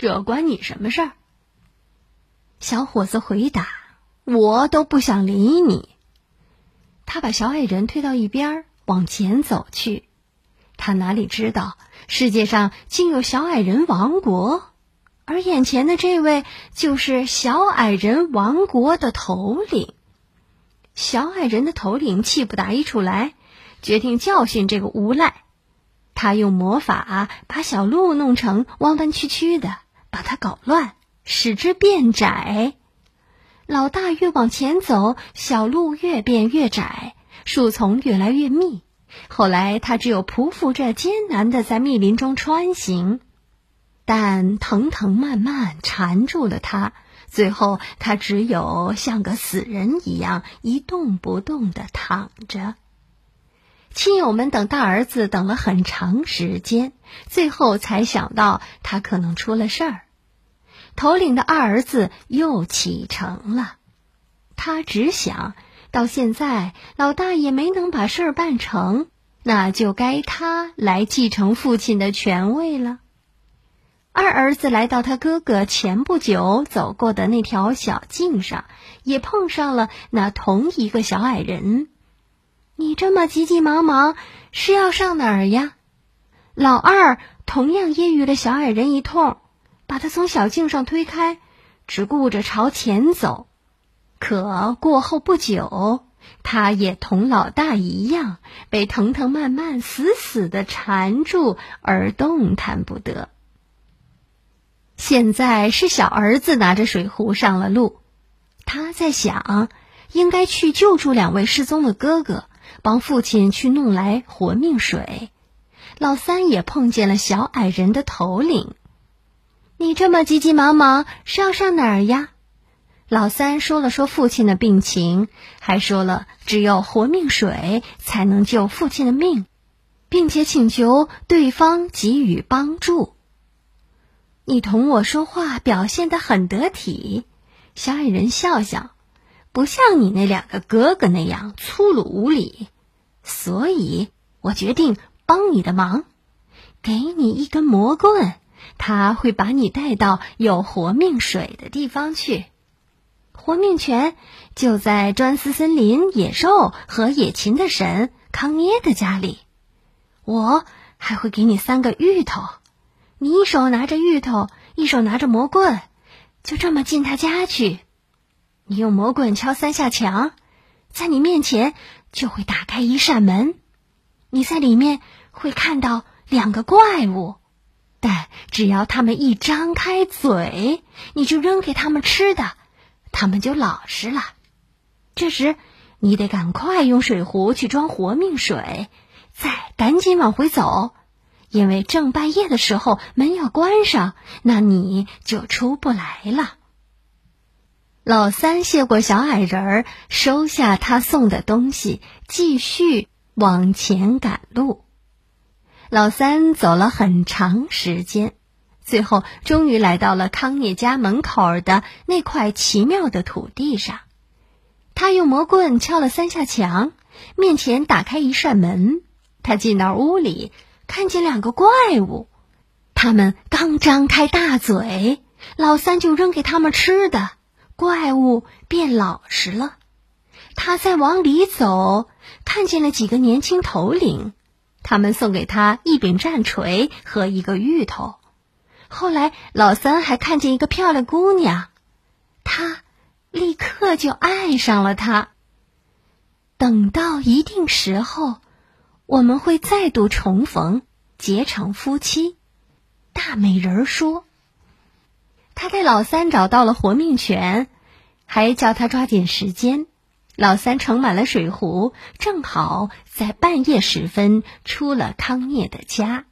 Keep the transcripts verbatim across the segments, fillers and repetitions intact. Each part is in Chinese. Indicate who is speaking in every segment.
Speaker 1: 这关你什么事儿？小伙子回答，我都不想理你。他把小矮人推到一边，往前走去。他哪里知道世界上竟有小矮人王国，而眼前的这位就是小矮人王国的头领。小矮人的头领气不打一处来，决定教训这个无赖。他用魔法把小路弄成弯弯曲曲的，把它搞乱，使之变窄。老大越往前走，小路越变越窄，树丛越来越密。后来他只有匍匐着艰难地在密林中穿行，但藤藤蔓蔓缠住了他，最后他只有像个死人一样一动不动地躺着。亲友们等大儿子等了很长时间，最后才想到他可能出了事儿。头领的二儿子又启程了，他只想到现在老大也没能把事儿办成，那就该他来继承父亲的权位了。二儿子来到他哥哥前不久走过的那条小径上，也碰上了那同一个小矮人。你这么急急忙忙是要上哪儿呀？老二同样揶揄了小矮人一通，把他从小径上推开，只顾着朝前走。可过后不久，他也同老大一样，被藤藤蔓蔓死死地缠住而动弹不得。现在是小儿子拿着水壶上了路，他在想，应该去救助两位失踪的哥哥，帮父亲去弄来活命水。老三也碰见了小矮人的头领。你这么急急忙忙是要上哪儿呀？老三说了说父亲的病情，还说了只有活命水才能救父亲的命，并且请求对方给予帮助。你同我说话表现得很得体，小矮人笑笑，不像你那两个哥哥那样粗鲁无礼，所以我决定帮你的忙，给你一根魔棍，它会把你带到有活命水的地方去。活命泉就在专司森林野兽和野禽的神康涅的家里。我还会给你三个芋头，你一手拿着芋头，一手拿着魔棍，就这么进他家去。你用魔棍敲三下墙，在你面前就会打开一扇门，你在里面会看到两个怪物，但只要他们一张开嘴，你就扔给他们吃的，他们就老实了。这时你得赶快用水壶去装活命水，再赶紧往回走，因为正半夜的时候门要关上，那你就出不来了。老三谢过小矮人儿，收下他送的东西，继续往前赶路。老三走了很长时间，最后终于来到了康涅家门口的那块奇妙的土地上。他用魔棍敲了三下墙，面前打开一扇门。他进到屋里，看见两个怪物，他们刚张开大嘴，老三就扔给他们吃的，怪物变老实了。他再往里走，看见了几个年轻头领，他们送给他一柄战锤和一个芋头。后来老三还看见一个漂亮姑娘，他立刻就爱上了她。等到一定时候，我们会再度重逢，结成夫妻。大美人儿说。他带老三找到了活命泉，还叫他抓紧时间。老三盛满了水壶，正好在半夜时分出了康涅的家。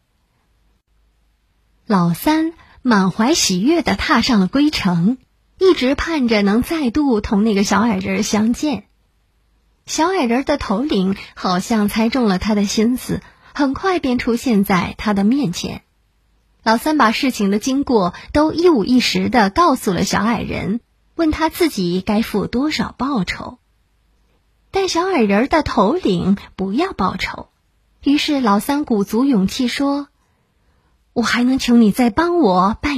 Speaker 1: 老三满怀喜悦地踏上了归程，一直盼着能再度同那个小矮人相见。小矮人的头领好像猜中了他的心思，很快便出现在他的面前。老三把事情的经过都一五一十地告诉了小矮人，问他自己该付多少报酬。但小矮人的头领不要报酬，于是老三鼓足勇气说，我还能求你再帮我办